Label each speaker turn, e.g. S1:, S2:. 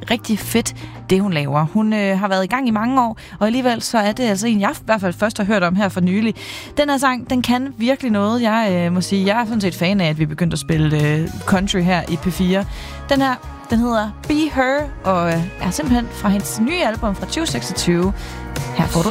S1: rigtig fedt, det hun laver. Hun har været i gang i mange år, og alligevel så er det altså en, jeg i hvert fald først har hørt om her for nylig. Den her sang, den kan virkelig noget. Jeg må sige, jeg er sådan set fan af, at vi begyndte at spille country her i P4. Den her, den hedder Be Her, og er simpelthen fra hendes nye album fra 2026. Her får du